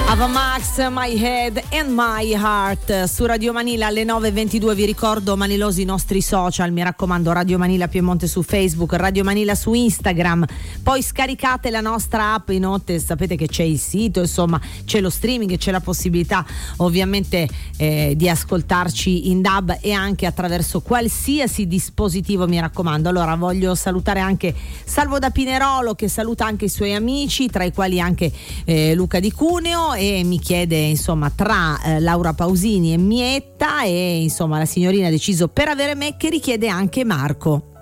Avamax, My Head and My Heart su Radio Manila alle 9:22. Vi ricordo, manilosi, i nostri social, mi raccomando, Radio Manila Piemonte su Facebook, Radio Manila su Instagram, poi scaricate la nostra app. Inoltre sapete che c'è il sito, insomma c'è lo streaming, c'è la possibilità ovviamente di ascoltarci in DAB e anche attraverso qualsiasi dispositivo, mi raccomando. Allora voglio salutare anche Salvo da Pinerolo, che saluta anche i suoi amici, tra i quali anche Luca di Cuneo, e mi chiede insomma tra Laura Pausini e Mietta, e insomma la signorina ha deciso per avere me che richiede anche Marco.